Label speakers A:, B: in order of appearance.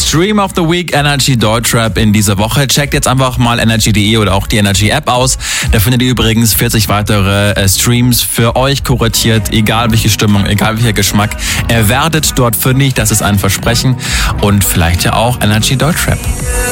A: Stream of the Week Energy Deutschrap in dieser Woche. Checkt jetzt einfach mal energy.de oder auch die Energy App aus. Da findet ihr übrigens 40 weitere Streams für euch kuratiert, egal welche Stimmung, egal welcher Geschmack. Ihr werdet dort fündig, das ist ein Versprechen. Und vielleicht ja auch Energy Deutschrap.